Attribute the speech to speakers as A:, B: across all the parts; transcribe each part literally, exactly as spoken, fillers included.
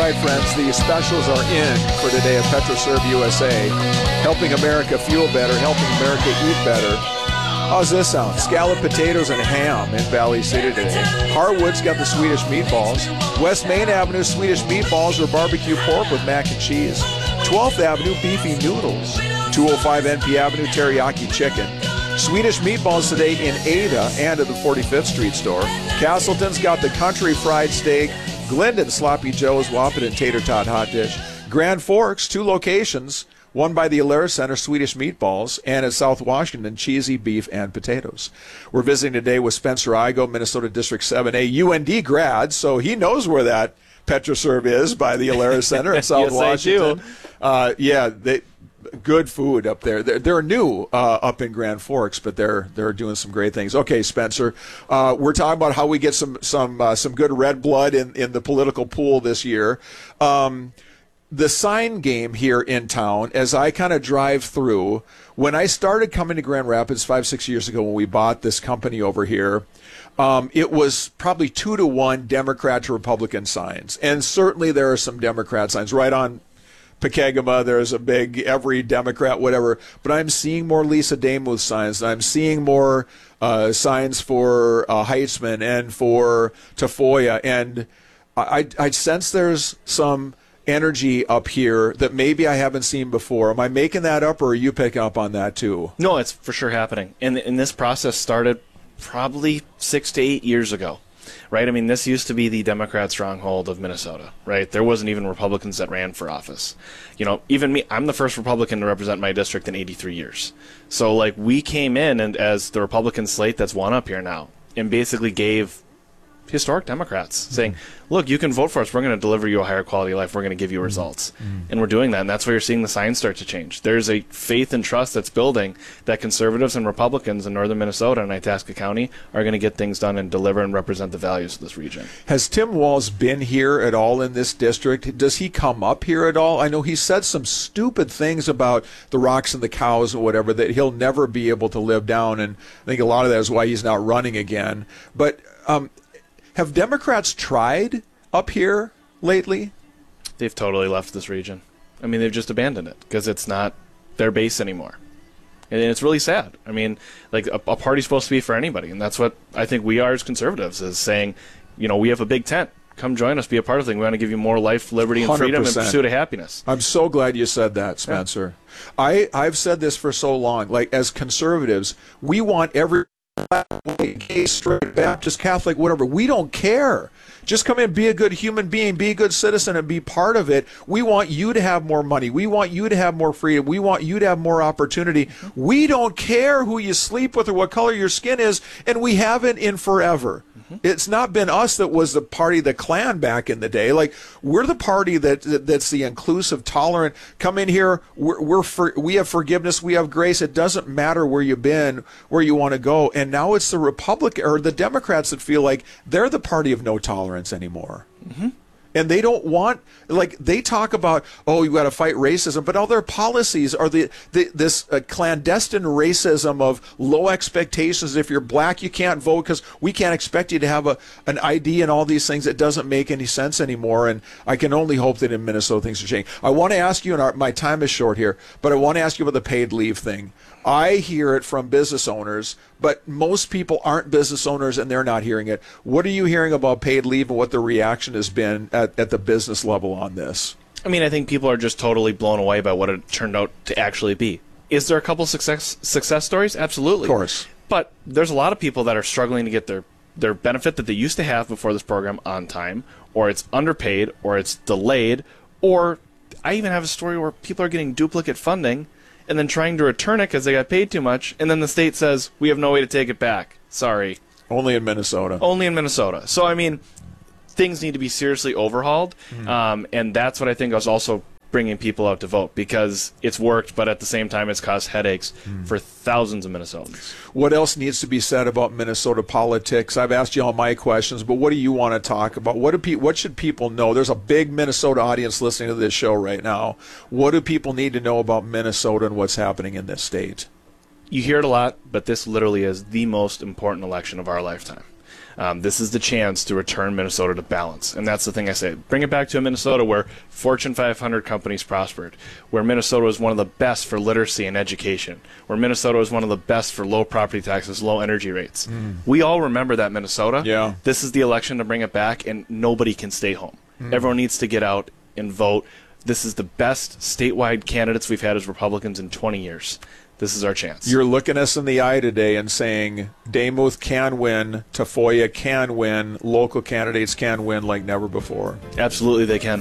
A: right, friends, the specials are in for today at PetroServe U S A. Helping America fuel better, helping America eat better. How's this sound? Scalloped potatoes and ham in Valley City today. Harwood's got the Swedish meatballs. West Main Avenue Swedish meatballs or barbecue pork with mac and cheese. twelfth Avenue beefy noodles. two oh five N P Avenue teriyaki chicken. Swedish meatballs today in Ada and at the forty-fifth Street store. Castleton's got the country fried steak. Glendon Sloppy Joe's Wapaton Tater Tot Hot Dish. Grand Forks, two locations. One by the Alaris Center, Swedish meatballs, and at South Washington, cheesy beef and potatoes. We're visiting today with Spencer Igo, Minnesota District seven A, U N D grad, so he knows where that PetroServe is by the Alaris Center in South
B: yes,
A: Washington.
B: I do.
A: Uh, yeah, they, good food up there. They're, they're new uh, up in Grand Forks, but they're they're doing some great things. Okay, Spencer, uh, we're talking about how we get some some uh, some good red blood in, in the political pool this year. Um, The sign game here in town, as I kind of drive through, when I started coming to Grand Rapids five, six years ago when we bought this company over here, um, it was probably two to one Democrat to Republican signs. And certainly there are some Democrat signs. Right on Pekegama, there's a big every Democrat, whatever. But I'm seeing more Lisa Damuth signs. I'm seeing more uh, signs for uh, Heitzman and for Tafoya. And I, I sense there's some energy up here that maybe I haven't seen before. Am I making that up, or are you picking up on that too?
B: No, it's for sure happening. And, and this process started probably six to eight years ago, right? I mean, this used to be the Democrat stronghold of Minnesota, right? There wasn't even Republicans that ran for office. You know, even me, I'm the first Republican to represent my district in eighty-three years. So, like, we came in and as the Republican slate that's won up here now and basically gave historic Democrats mm-hmm. saying, look, you can vote for us. We're going to deliver you a higher quality of life. We're going to give you results. Mm-hmm. And we're doing that. And that's why you're seeing the signs start to change. There's a faith and trust that's building that conservatives and Republicans in northern Minnesota and Itasca County are going to get things done and deliver and represent the values of this region.
A: Has Tim Walz been here at all in this district? Does he come up here at all? I know he said some stupid things about the rocks and the cows or whatever that he'll never be able to live down. And I think a lot of that is why he's not running again. But um, have Democrats tried up here lately?
B: They've totally left this region. I mean, they've just abandoned it because it's not their base anymore. And it's really sad. I mean, like, a, a party's supposed to be for anybody, and that's what I think we are as conservatives, is saying, you know, we have a big tent. Come join us, be a part of the thing. We want to give you more life, liberty, and freedom and pursuit of happiness.
A: I'm so glad you said that, Spencer. Yeah. I, I've said this for so long. Like, as conservatives, we want every gay, straight, Baptist, Catholic, whatever. We don't care. Just come in, be a good human being, be a good citizen, and be part of it. We want you to have more money. We want you to have more freedom. We want you to have more opportunity. We don't care who you sleep with or what color your skin is, and we haven't in forever. Mm-hmm. It's not been us that was the party, the Klan back in the day. Like, we're the party that, that that's the inclusive, tolerant. Come in here. We're, we're for, we have forgiveness. We have grace. It doesn't matter where you've been, where you want to go. And now it's the Republic or the Democrats that feel like they're the party of no tolerance anymore. Mm-hmm. And they don't want, like, they talk about, oh, you got to fight racism, but all their policies are the, the this uh, clandestine racism of low expectations. If you're black, you can't vote because we can't expect you to have a an I D and all these things. That doesn't make any sense anymore. And I can only hope that in Minnesota things are changing. I want to ask you, and our, my time is short here, but I want to ask you about the paid leave thing. I hear it from business owners, but most people aren't business owners and they're not hearing it. What are you hearing about paid leave and what the reaction has been at, at the business level on this?
B: I mean, I think people are just totally blown away by what it turned out to actually be. Is there a couple success success stories? Absolutely.
A: Of course.
B: But there's a lot of people that are struggling to get their, their benefit that they used to have before this program on time, or it's underpaid, or it's delayed, or I even have a story where people are getting duplicate funding and then trying to return it because they got paid too much, and then the state says, we have no way to take it back. Sorry.
A: Only in Minnesota.
B: Only in Minnesota. So, I mean, things need to be seriously overhauled, mm. um, and that's what I think is also bringing people out to vote, because it's worked, but at the same time it's caused headaches mm. for thousands of Minnesotans.
A: What else needs to be said about Minnesota politics? I've asked you all my questions, but what do you want to talk about? What do pe- what should people know? There's a big Minnesota audience listening to this show right now. What do people need to know about Minnesota and what's happening in this state?
B: You hear it a lot, but this literally is the most important election of our lifetime. Um, this is the chance to return Minnesota to balance. And that's the thing I say. Bring it back to a Minnesota where Fortune five hundred companies prospered, where Minnesota was one of the best for literacy and education, where Minnesota was one of the best for low property taxes, low energy rates. Mm. We all remember that Minnesota.
A: Yeah.
B: This is the election to bring it back, and nobody can stay home. Mm. Everyone needs to get out and vote. This is the best statewide candidates we've had as Republicans in twenty years. This is our chance.
A: You're looking us in the eye today and saying Demuth can win, Tafoya can win, local candidates can win like never before.
B: Absolutely, they can.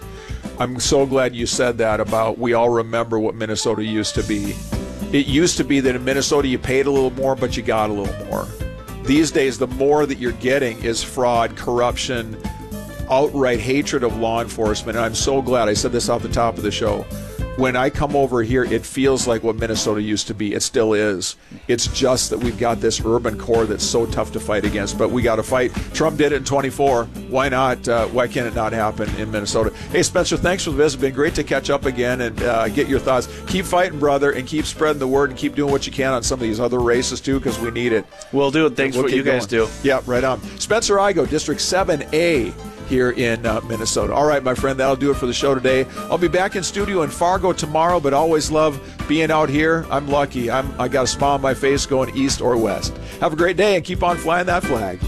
A: I'm so glad you said that about we all remember what Minnesota used to be. It used to be that in Minnesota you paid a little more, but you got a little more. These days, the more that you're getting is fraud, corruption, outright hatred of law enforcement. And I'm so glad I said this off the top of the show. When I come over here, it feels like what Minnesota used to be. It still is. It's just that we've got this urban core that's so tough to fight against. But we got to fight. Trump did it in twenty-four. Why not? Uh, why can't it not happen in Minnesota? Hey, Spencer, thanks for the visit. It's been great to catch up again and uh, get your thoughts. Keep fighting, brother, and keep spreading the word and keep doing what you can on some of these other races, too, because we need it.
B: We'll do it. Thanks we'll for what you guys going. do.
A: Yeah, right on. Spencer Igo, District seven A. here in uh, Minnesota. All right, my friend, that'll do it for the show today. I'll be back in studio in Fargo tomorrow, but always love being out here. I'm lucky. I'm, I got a smile on my face going east or west. Have a great day and keep on flying that flag.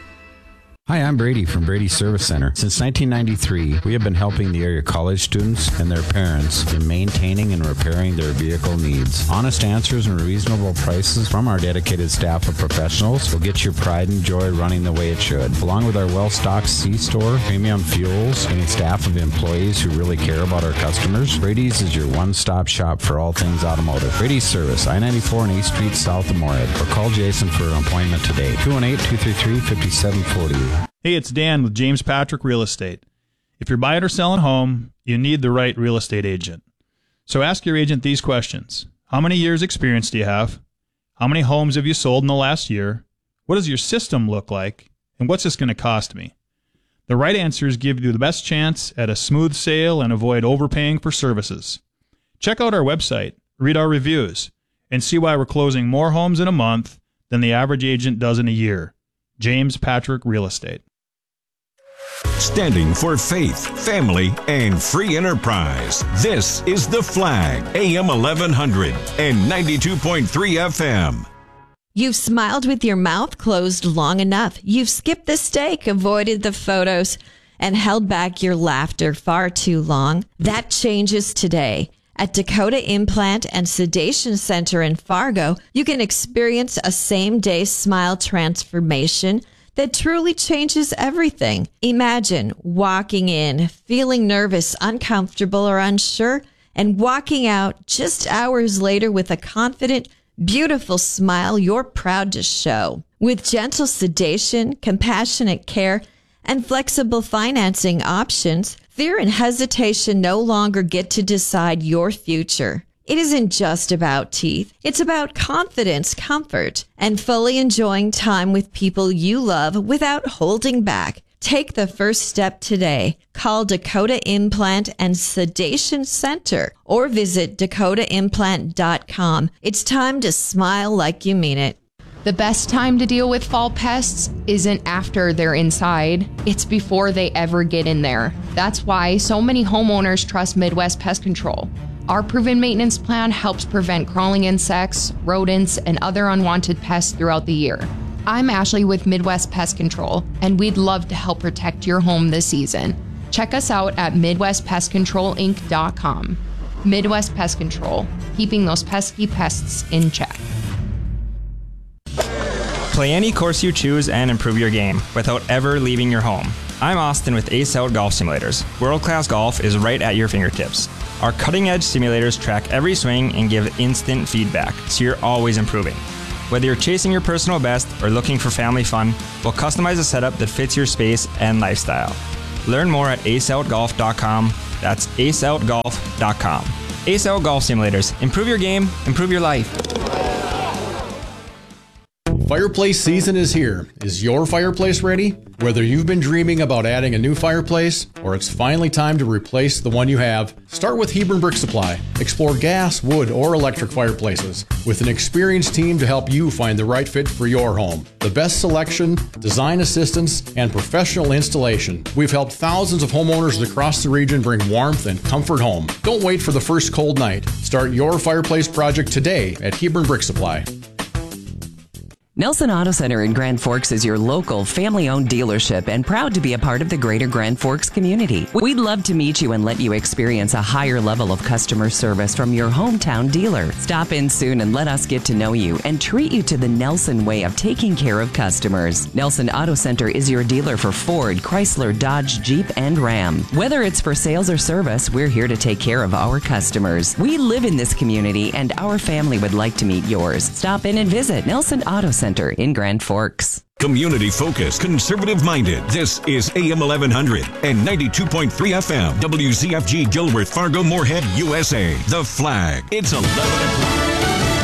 C: Hi, I'm Brady from Brady Service Center. Since nineteen ninety-three, we have been helping the area college students and their parents in maintaining and repairing their vehicle needs. Honest answers and reasonable prices from our dedicated staff of professionals will get your pride and joy running the way it should. Along with our well-stocked C-store, premium fuels, and a staff of employees who really care about our customers, Brady's is your one-stop shop for all things automotive. Brady's Service, I ninety-four and eighth Street south of Moorhead. Or call Jason for an appointment today, two one eight, two three three, five seven four zero.
D: Hey, it's Dan with James Patrick Real Estate. If you're buying or selling a home, you need the right real estate agent. So ask your agent these questions. How many years experience do you have? How many homes have you sold in the last year? What does your system look like? And what's this going to cost me? The right answers give you the best chance at a smooth sale and avoid overpaying for services. Check out our website, read our reviews, and see why we're closing more homes in a month than the average agent does in a year. James Patrick Real Estate.
E: Standing for faith, family, and free enterprise. This is The Flag, A M eleven hundred and ninety-two point three F M.
F: You've smiled with your mouth closed long enough. You've skipped the steak, avoided the photos, and held back your laughter far too long. That changes today. At Dakota Implant and Sedation Center in Fargo, you can experience a same-day smile transformation that truly changes everything. Imagine walking in, feeling nervous, uncomfortable, or unsure, and walking out just hours later with a confident, beautiful smile you're proud to show. With gentle sedation, compassionate care, and flexible financing options, fear and hesitation no longer get to decide your future. It isn't just about teeth. It's about confidence, comfort, and fully enjoying time with people you love without holding back. Take the first step today. Call Dakota Implant and Sedation Center or visit dakota implant dot com. It's time to smile like you mean it.
G: The best time to deal with fall pests isn't after they're inside, it's before they ever get in there. That's why so many homeowners trust Midwest Pest Control. Our proven maintenance plan helps prevent crawling insects, rodents, and other unwanted pests throughout the year. I'm Ashley with Midwest Pest Control, and we'd love to help protect your home this season. Check us out at midwest pest control inc dot com. Midwest Pest Control, keeping those pesky pests in check.
H: Play any course you choose and improve your game without ever leaving your home. I'm Austin with Ace Out Golf Simulators. World-class golf is right at your fingertips. Our cutting-edge simulators track every swing and give instant feedback, so you're always improving. Whether you're chasing your personal best or looking for family fun, we'll customize a setup that fits your space and lifestyle. Learn more at ace out golf dot com. That's ace out golf dot com. Ace Out Golf Simulators. Improve your game, improve your life.
I: Fireplace season is here. Is your fireplace ready? Whether you've been dreaming about adding a new fireplace or it's finally time to replace the one you have, start with Hebron Brick Supply. Explore gas, wood, or electric fireplaces with an experienced team to help you find the right fit for your home. The best selection, design assistance, and professional installation. We've helped thousands of homeowners across the region bring warmth and comfort home. Don't wait for the first cold night. Start your fireplace project today at Hebron Brick Supply.
J: Nelson Auto Center in Grand Forks is your local family-owned dealership and proud to be a part of the greater Grand Forks community. We'd love to meet you and let you experience a higher level of customer service from your hometown dealer. Stop in soon and let us get to know you and treat you to the Nelson way of taking care of customers. Nelson Auto Center is your dealer for Ford, Chrysler, Dodge, Jeep, and Ram. Whether it's for sales or service, we're here to take care of our customers. We live in this community and our family would like to meet yours. Stop in and visit Nelson Auto Center in Grand Forks.
E: Community focused, conservative minded. This is A M eleven hundred and ninety-two point three F M. W Z F G Gilbert, Fargo, Moorhead, U S A. The Flag. It's eleven o'clock.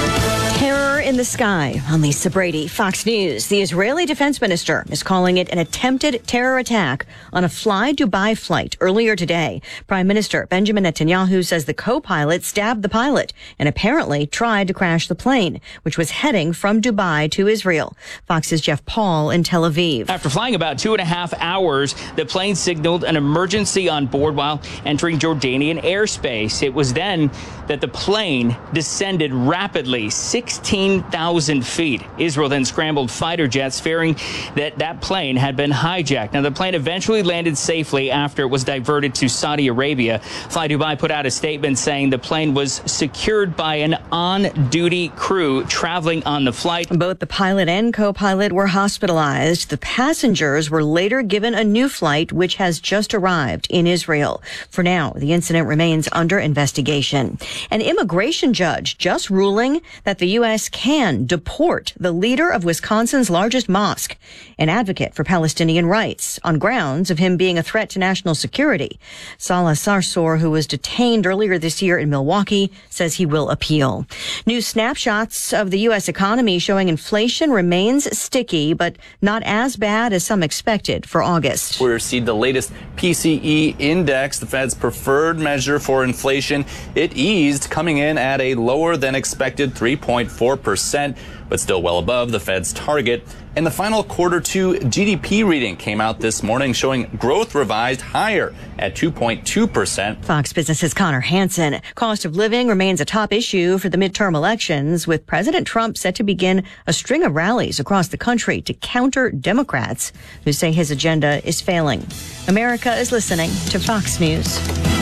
K: Terror in the sky. I'm Lisa Brady, Fox News. The Israeli defense minister is calling it an attempted terror attack on a Fly Dubai flight earlier today. Prime Minister Benjamin Netanyahu says the co-pilot stabbed the pilot and apparently tried to crash the plane, which was heading from Dubai to Israel. Fox's Jeff Paul in Tel Aviv.
L: After flying about two and a half hours, the plane signaled an emergency on board while entering Jordanian airspace. It was then that the plane descended rapidly, sixteen thousand feet. Israel then scrambled fighter jets, fearing that that plane had been hijacked. Now, the plane eventually landed safely after it was diverted to Saudi Arabia. Fly Dubai put out a statement saying the plane was secured by an on-duty crew traveling on the flight.
K: Both the pilot and co-pilot were hospitalized. The passengers were later given a new flight, which has just arrived in Israel. For now, the incident remains under investigation. An immigration judge just ruling that the U S can deport the leader of Wisconsin's largest mosque, an advocate for Palestinian rights, on grounds of him being a threat to national security. Salah Sarsour, who was detained earlier this year in Milwaukee, says he will appeal. New snapshots of the U S economy showing inflation remains sticky, but not as bad as some expected for August.
M: We received the latest P C E index, the Fed's preferred measure for inflation. It eased, coming in at a lower than expected three point four percent, but still well above the Fed's target. And the final quarter two G D P reading came out this morning, showing growth revised higher at two point two percent.
K: Fox Business's Connor Hansen. Cost of living remains a top issue for the midterm elections, with President Trump set to begin a string of rallies across the country to counter Democrats who say his agenda is failing. America is listening to Fox News.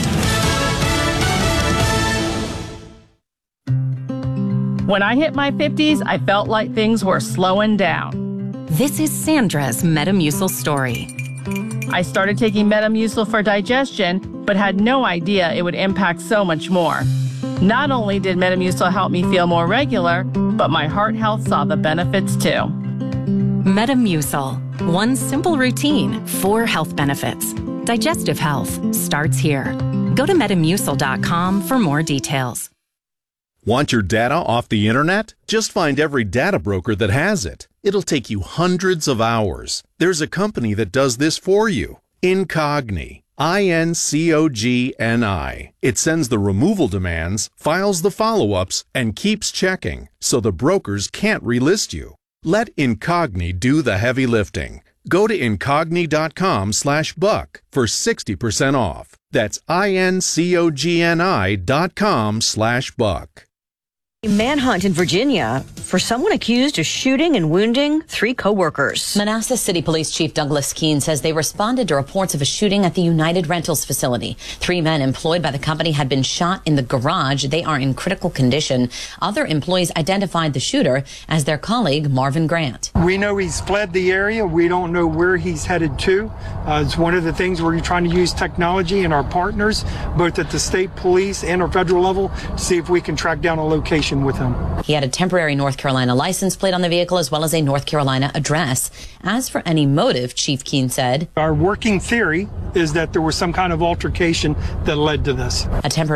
N: When I hit my fifties, I felt like things were slowing down.
O: This is Sandra's Metamucil story.
N: I started taking Metamucil for digestion, but had no idea it would impact so much more. Not only did Metamucil help me feel more regular, but my heart health saw the benefits too.
O: Metamucil. One simple routine, four health benefits. Digestive health starts here. Go to metamucil dot com for more details.
P: Want your data off the internet? Just find every data broker that has it. It'll take you hundreds of hours. There's a company that does this for you. Incogni. I N C O G N I. It sends the removal demands, files the follow-ups, and keeps checking, so the brokers can't relist you. Let Incogni do the heavy lifting. Go to incogni dot com slash buck for sixty percent off. That's I N C O G N I dot com slash buck.
K: A manhunt in Virginia for someone accused of shooting and wounding three co-workers.
Q: Manassas City Police Chief Douglas Keene says they responded to reports of a shooting at the United Rentals facility. Three men employed by the company had been shot in the garage. They are in critical condition. Other employees identified the shooter as their colleague, Marvin Grant.
R: We know he's fled the area. We don't know where he's headed to. Uh, it's one of the things where you're trying to use technology and our partners, both at the state police and our federal level, to see if we can track down a location with him.
Q: He had a temporary North Carolina license plate on the vehicle as well as a North Carolina address. As for any motive, Chief Keene said,
R: our working theory is that there was some kind of altercation that led to this.
Q: A temporary